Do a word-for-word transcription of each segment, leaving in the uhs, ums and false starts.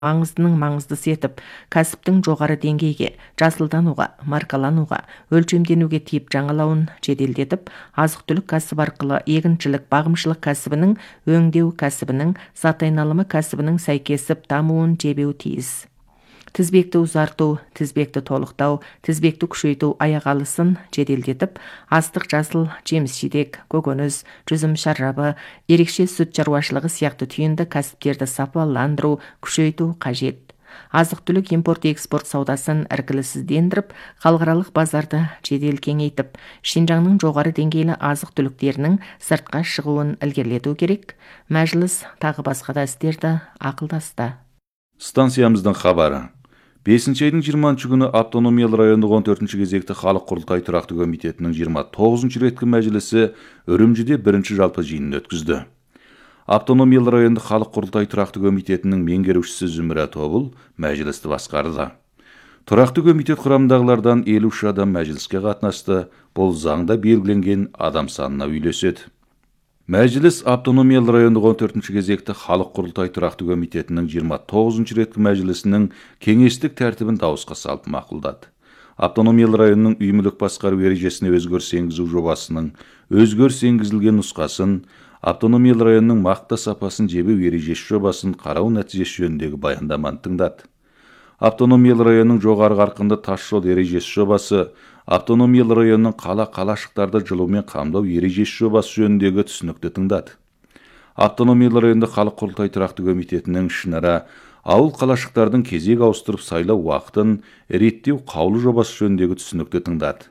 маңыздының маңыздысы етіп, кәсіптің жоғары деңгейге, жасылдануға, маркалануға, өлшемденуге тиіп жаңалауын жеделдетіп, азық-түлік кәсібі арқылы егіншілік, бағымшылық кәсібінің, өңдеу кәсібінің, зат айналымы кәсібінің сәйкесіп дамуын жебеу тиіс. Тізбекті ұзарту, тізбекті толықтау, тізбекті күшейту аяқ алысын жеделдетіп, астық, жасыл, жеміс-жидек, көкөніс, жүзім шарабы, ерекше сүт шаруашылығы сияқты түйінді кәсіптерді сапаландыру, күшейту қажет. Азық-түлік импорт-экспорт саудасын іркілісіздендіріп, халықаралық базарды жедел кеңейтіп, Шинжаңның жоғары деңгейлі азық-түліктерінің сыртқа шығуын ілгерілету керек. Мәжіліс тағы басқа да істерді ақылдасты. Станциямыздың хабары. бесінші айдың жиырмасыншы күні автономиялы райондық он төртінші кезекті халық құрылтай тұрақты комитетінің жиырма тоғызыншы реткі мәжілісі Үрімжіде бірінші жалпы жиынын өткізді. Автономиялы райондық халық құрылтай тұрақты комитетінің меңгерушісі Зүміра Тобыл мәжілісті басқарды. Тұрақты комитет құрамындағылардан елу үш адам мәжіліске қатынасты, бұл заңда белгіленген адам санына үйлеседі. Мәжіліс автономиялы райондық он төртінші кезекті халық құрылтай тұрақты комитетінің жиырма тоғызыншы реткі мәжілісінің кеңестік тәртібін дауысқа салып мақұлдады. Автономиялы районның ұйымдық басқару ережесіне өзгеріс енгізу жобасының өзгеріс енгізілген нұсқасын, автономиялы районның мақта сапасын жебеу ережесі жобасын қарау нәтижесі жөніндегі баяндаманы тыңдады. Автономиялы районның жоғары қарқынды тас жол ережесі жобасы, автономиялы районның қала қалашықтарды жылумен қамдау ережесі жобасы жөніндегі түсінікті тыңдады. Автономиялы районды халық құрылтай тұрақты комитетінің ішінара ауыл қалашықтардың кезек ауыстырып сайлау уақытын реттеу қаулы жобасы жөніндегі түсінікті тыңдады.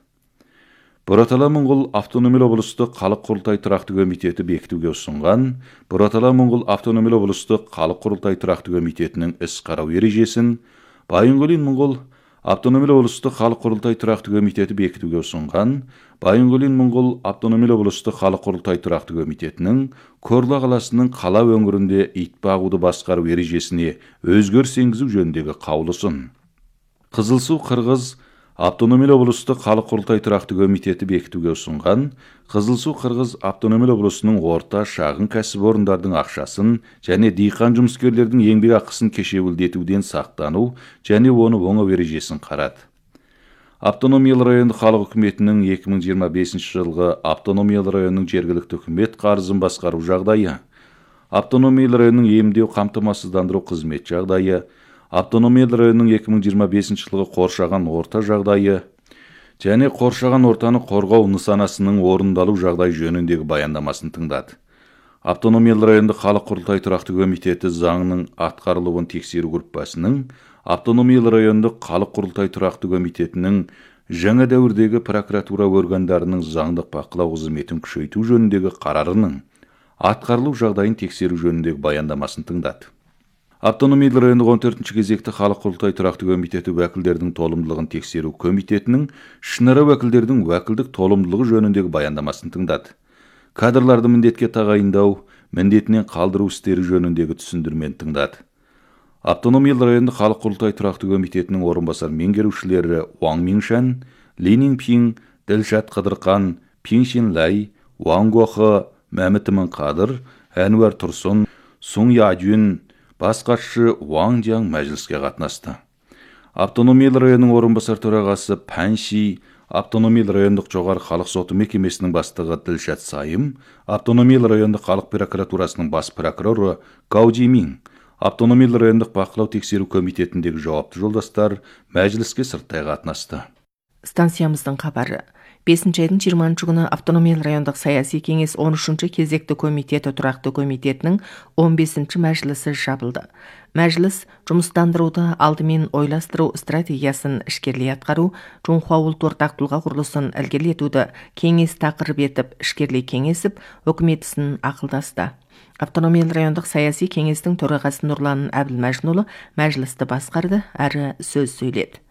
Бұратала Моңғол автономиялы облыстық халық құрылтай тұрақты комитеті бекітуге ұсынған Бұратала Моңғол автономиялы облыстық халық құрылтай тұрақты комитетінің іс қарау ережесін, Байынғолин Моңғол автономиялы облыстық халық құрылтай тұрақты комитеті бекітуге ұсынған Байынғолин Моңғол автономиялы облыстық халық құрылтай тұрақты комитетінің Корла қаласының қала өңірінде ит бағуды басқару ережесіне өзгеріс енгізу жөніндегі қаулысын. Қызылсу Қырғыз автономиялы облыстық халық құрылтай тұрақты комитеті бекітуге ұсынған Қызылсу Қырғыз автономиялы облысының орта шағын кәсіпорындардың ақшасын және диқан жұмыскерлердің еңбек ақысын кешеуілдетуден сақтану және оны оңау ережесін қарады. Автономиялы райондық халық үкіметінің екі мың жиырма бесінші жылғы автономиялы районның жергілікті үкімет қарызын басқару жағдайы, автономиялы районның емдеу қамтамасыздандыру қызмет жағдайы, автономиялы районның екі мың жиырма бесінші жылғы қоршаған орта жағдайы және қоршаған ортаны қорғау нысанасының орындалу жағдай жөніндегі баяндамасын тыңдады. Автономиялы райондық халық құрылтай тұрақты комитеті заңның атқарылуын тексеру группасының автономиялы райондық халық құрылтай тұрақты комитетінің жаңа дәуірдегі прокуратура органдарының заңдық бақылау қызметін күшейту жөніндегі қарарының атқарылу жағдайын тексеру жөніндегі баяндамасын тыңдады. Автономиялы райондық он төртінші кезекті халық құрылтай тұрақты комитеті уәкілдердің толымдылығын тексеру комитетінің ішінара уәкілдердің уәкілдік толымдылығы жөніндегі баяндамасын тыңдады. Кадрларды міндетке тағайындау, міндетінен қалдыру істері жөніндегі түсіндірмені тыңдады. Автономиялы райондық халық құрылтай тұрақты комитетінің орынбасар меңгерушілері Уаң Миншан, Ленин Пин, Ділшат Қыдырқан, Пин Шинлай, Уаң Гуақы, Мәмітімін Қадыр, Әнуар Тұрсын, Сұң Ядюн, бас хатшы Уаң Диаң мәжіліске қатынасты. Автономиялы районның орынбасар төрағасы Пән Ши, автономиялы райондық жоғары халық соты мекемесінің бастығы Ділшат Сайым, автономиялы райондық халық прокуратурасының бас прокуроры Гау Жимин, автономиялы райондық бақылау тексеру комитетіндегі жауапты жолдастар мәжіліске сырттай қатынасты. Станциямыздың хабары. бесінші айдың жиырмасыншы күні автономиялы райондық саяси кеңес он үшінші кезекті комитеті тұрақты комитетінің он бесінші мәжілісі жабылды. Мәжіліс жұмыстандыруды алдымен ойластыру стратегиясын ішкерлей атқару, Чунхуа ұлт ортақ тұлға құрылысын ілгерілетуді кеңес тақырып етіп ішкерлей кеңесіп, үкімет ісін ақылдасты. Автономиялы райондық саяси кеңестің төрағасы Нұрлан Әбілмәжінұлы мәжілісті басқарды әрі сөз сөйледі.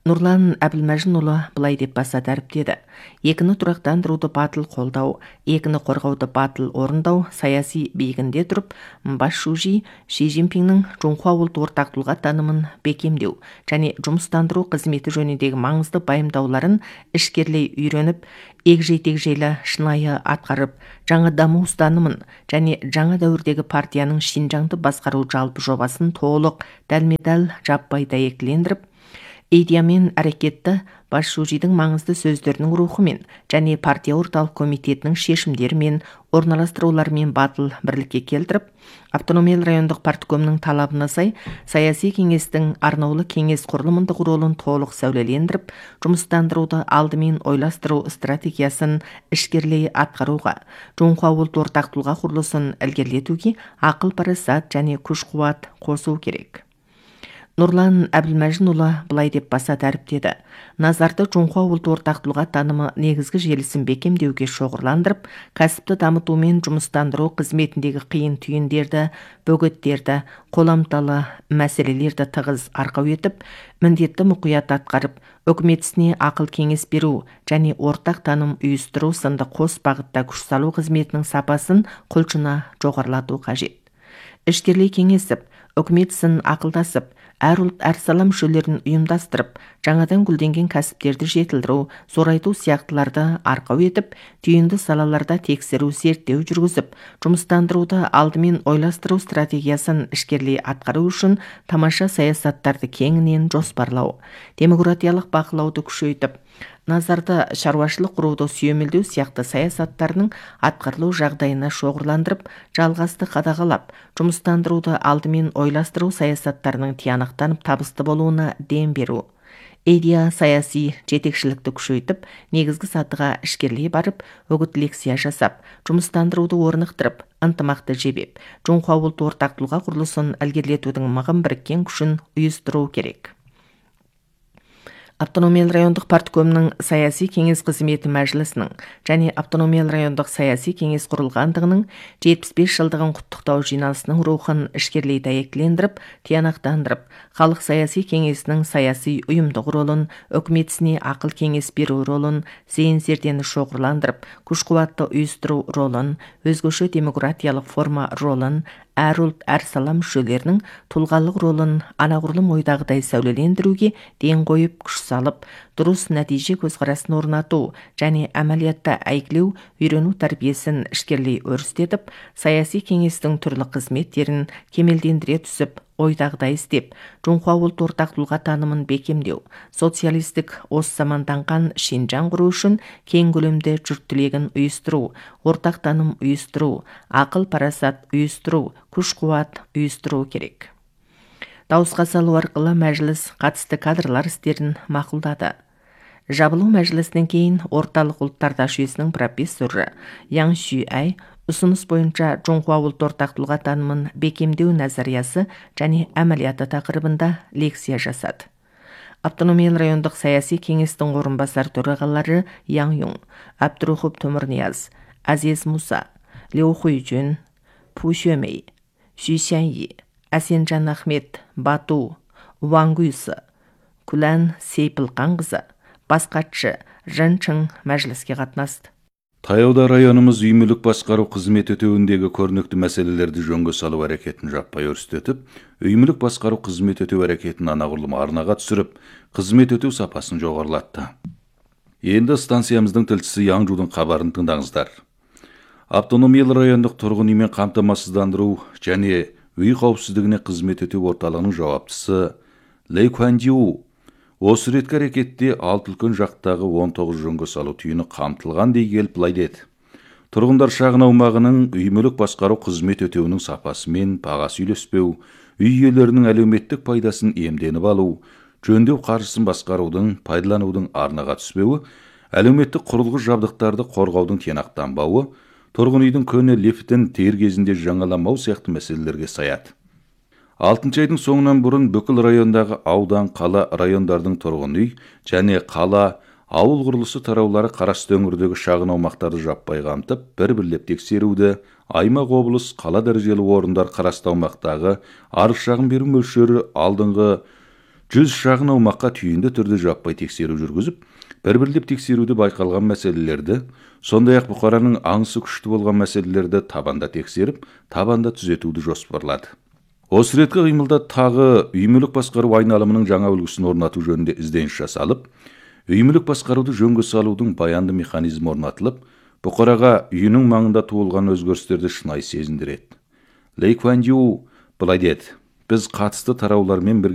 Нұрлан Әбілмәжінұлы былай деп баса дәріптеді. Екіні тұрақтандыруды батыл қолдау, екіні қорғауды батыл орындау саяси биігінде тұрып, бас шужи Ши Цзиньпиннің Жоңхуа ұлт ортақтылға танымын бекемдеу және жұмыстандыру қызметі жөніндегі маңызды байымдауларын ішкерлей үйреніп, егжей-тегжейлі шынайы атқарып, жаңа даму ұстанымын және жаңа дәуірдегі партияның Шинжаңды басқару жалпы жобасын толық дәлме-дәл жаппай дәйектілендіріп, идеямен әрекетті бас шужидің маңызды сөздерінің рухымен және партия орталық комитетінің шешімдерімен, орналастыруларымен батыл бірлікке келтіріп, автономиялы райондық парткомның талабына сай саяси кеңестің арнаулы кеңес құрылымындық ролын толық сәулелендіріп, жұмыстандыруды алдымен ойластыру стратегиясын ішкерлей атқаруға, Жоңхуа ұлт ортақтылға құрылысын ілгерілетуге ақыл парасат және күш-қуат қосу керек. Нұрлан Әбілмәжінұлы былай деп баса дәріптеді. Назарды Жоңхуа ұлт ортақтылға танымы негізгі желісін бекемдеуге шоғырландырып, кәсіпті дамыту мен жұмыстандыру қызметіндегі қиын түйіндерді, бөгеттерді, қоламталы мәселелерді тығыз арқау етіп, міндетті мұқият атқарып, үкімет ісіне ақыл кеңес беру және ортақ таным үйістіру сынды қос бағытта күш салу қызметінің сапасын құлшына жоғарылату қажет. Ішкерлей кеңесіп, үкімет ісін ақылдасып, әр ұлт әр сала мүшелерін ұйымдастырып, жаңадан гүлденген кәсіптерді жетілдіру, зорайту сияқтыларды арқау етіп, түйінді салаларда тексеру, зерттеу жүргізіп, жұмыстандыруды алдымен ойластыру стратегиясын ішкерлей атқару үшін тамаша саясаттарды кеңінен жоспарлау, демократиялық бақылауды күшейтіп, назарды шаруашылық құруды сүйемелдеу сияқты саясаттарының атқарылу жағдайына шоғырландырып, жалғасты қадағалап, жұмыстандыруды алдымен ойластыру саясаттарының тиянақтанып табысты болуына дем беру. Идея саяси жетекшілікті күшейтіп, негізгі сатыға ішкерлей барып, үгіт лекция жасап, жұмыстандыруды орнықтырып, ынтымақты жебеп, Жоңхуа ұлт ортақтылға құрылысын ілгерілетудің мығым біріккен күшін ұйыстыру керек. Автономиялы райондық парткомның саяси кеңес қызметі мәжілісінің және автономиялы райондық саяси кеңес құрылғандығының жетпіс бес жылдығын құттықтау жиналысының рухын ішкерлей дәйектілендіріп, тиянақтандырып, халық саяси кеңесінің саяси ұйымдық ролын, үкімет ісіне ақыл кеңес беру ролын, зейін зердені шоғырландырып, күш-қуатты ұйыстыру ролын, өзгеше демократиялық форма ролын, әр ұлт әр сала мүшелерінің тұлғалық ролын анағұрлым ойдағыдай сәулелендіруге ден қойып күш салып, дұрыс нәтиже көзқарасын орнату және әмәлиятта әйгілеу, үйрену тәрбиесін ішкерлей өрістетіп, саяси кеңестің түрлі қызметтерін кемелдендіре түсіп, ойдағыдай істеп, Жоңхуа ұлт ортақтылға танымын бекемдеу, социалистік ос заманданған Шинжаң құру үшін кең көлемде жұрт тілегін ұйыстыру, ортақ таным ұйыстыру, ақыл парасат ұйыстыру, күш-қуат ұйыстыру керек. Дауысқа салу арқылы мәжіліс қатысты кадрлар істерін мақұлдады. Жабылу мәжілісінен кейін орталық ұлттарда жүйесінің профессоры Яң Шүй-ай ұсыныс бойынша Жоңхуа ұлт ортақтылға танымын бекемдеу назариясы және әмәлияты тақырыбында лекция жасады. Автономиялы райондық саяси кеңестің орынбасар төрағалары Яң Юң, Абдурухуб Томырнияз, Азиз Муса, Леу Хуйжун, Пу Шөмей, Шүй Сяньи, Әсенжан Ахмет, Бату, Ван Гуйсы, Күлән Сейпілқанқызы, басқатшы Жынчың мәжіліске қатынасты. Таяуда районымыз үй мүлік басқару қызмет өтеуіндегі көрнекті мәселелерді жөнге салу әрекетін жаппай өрістетіп, үй мүлік басқару қызмет өтеу әрекетін анағұрлым арнаға түсіріп, қызмет өтеу сапасын жоғарылатты. Енді станциямыздың тілшісі Яң Жудың хабарын тыңдаңыздар. Автономиялы райондық тұрғын үймен қамтамасыздандыру және үй қауіпсіздігіне қызмет өтеу орталығының жауаптысы Лей Куанжиу осы реткі әрекетте алты үлкен жақтағы он тоғыз жөнге салу түйіні қамтылған дей келіп былай деді. Тұрғындар шағын аумағының үй мүлік басқару қызмет өтеуінің сапасы мен бағасы үйлеспеу, үй иелерінің әлеуметтік пайдасын иемденіп алу, жөндеу қаржысын басқарудың, пайдаланудың арнаға түспеуі, әлеуметтік құрылғы жабдықтарды қорғаудың тиянақтанбауы, тұрғын үйдің көне лифтін тер кезінде жаңаламау сияқты мәселелерге саяды. алтыншы айдың соңынан бұрын бүкіл райондағы аудан, қала, райондардың тұрғын үй және қала, ауыл құрылысы тараулары қарасты өңірдегі шағын аумақтарды жаппай қамтып, бір-бірлеп тексеруді, аймақ, облыс, қала дәрежелі орындар қарасты аумақтағы арыз шағым беру мөлшері алдыңғы жүз шағын аумаққа түйінді түрде жаппай тексеру жүргізіп, бір-бірлеп тексеруді байқалған мәселелерді, сондай-ақ бұқараның аңысы күшті болған мәселелерді табанда тексеріп, табанда түзетуді жоспарлады. Осы реткі қимылда тағы үй мүлік басқару айналымының жаңа үлгісін орнату жөнінде ізденіс жасалып, үй мүлік басқаруды жөнге салудың баянды механизмі орнатылып, бұқараға үйінің маңында туылған өзгерістерді шынайы сезіндіреді. Ли Куан Ю былай деді: біз қатысты тараулармен бірге